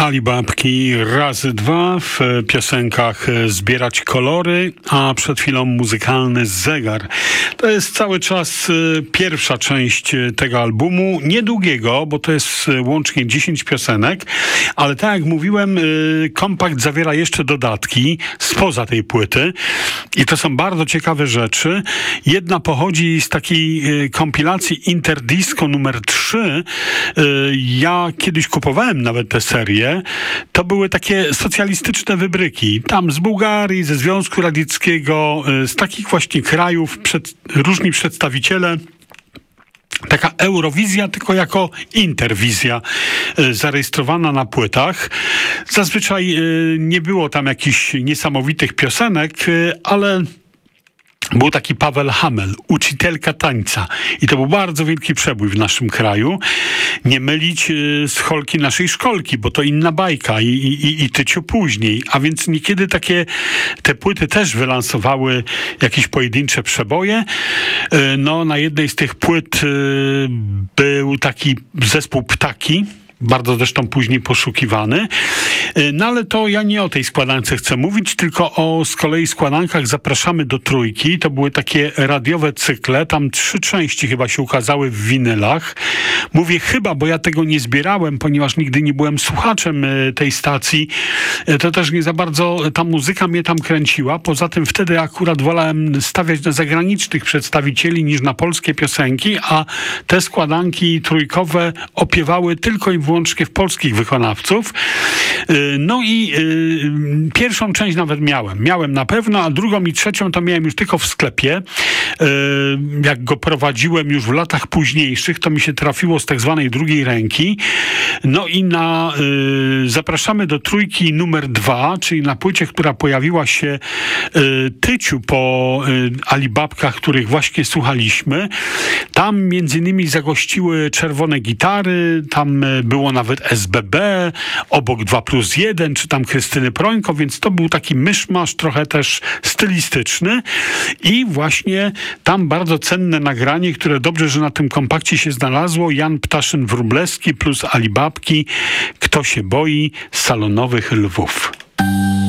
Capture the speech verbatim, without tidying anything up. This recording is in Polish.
Alibabki razy dwa w piosenkach Zbierać kolory, a przed chwilą muzykalny zegar. To jest cały czas pierwsza część tego albumu, niedługiego, bo to jest łącznie dziesięć piosenek, ale tak jak mówiłem, kompakt zawiera jeszcze dodatki spoza tej płyty i to są bardzo ciekawe rzeczy. Jedna pochodzi z takiej kompilacji Interdisco numer trzy. Ja kiedyś kupowałem nawet tę serię. To były takie socjalistyczne wybryki. Tam z Bułgarii, ze Związku Radzieckiego, z takich właśnie krajów przed, różni przedstawiciele. Taka Eurowizja, tylko jako interwizja zarejestrowana na płytach. Zazwyczaj nie było tam jakichś niesamowitych piosenek, ale był taki Paweł Hamel, uczytelka tańca. I to był bardzo wielki przebój w naszym kraju. Nie mylić z Holki naszej szkolki, bo to inna bajka i, i, i tyciu później. A więc niekiedy takie te płyty też wylansowały jakieś pojedyncze przeboje. No, na jednej z tych płyt był taki zespół Ptaki, bardzo zresztą później poszukiwany. No ale to ja nie o tej składance chcę mówić, tylko o z kolei składankach Zapraszamy do Trójki. To były takie radiowe cykle, tam trzy części chyba się ukazały w winylach. Mówię chyba, bo ja tego nie zbierałem, ponieważ nigdy nie byłem słuchaczem tej stacji. To też nie za bardzo ta muzyka mnie tam kręciła. Poza tym wtedy akurat wolałem stawiać na zagranicznych przedstawicieli niż na polskie piosenki, a te składanki trójkowe opiewały tylko i wyłącznie w polskich wykonawców. No i y, pierwszą część nawet miałem. Miałem na pewno, a drugą i trzecią to miałem już tylko w sklepie. Y, jak go prowadziłem już w latach późniejszych, to mi się trafiło z tak zwanej drugiej ręki. No i na y, Zapraszamy do Trójki numer dwa, czyli na płycie, która pojawiła się y, tyciu po y, Alibabkach, których właśnie słuchaliśmy. Tam między innymi zagościły Czerwone Gitary, tam y, było nawet S B B, obok dwa plus jeden, czy tam Krystyny Prońko, więc to był taki myszmasz, trochę też stylistyczny i właśnie tam bardzo cenne nagranie, które dobrze, że na tym kompakcie się znalazło, Jan Ptaszyn-Wróblewski plus Alibabki, Kto się boi salonowych lwów.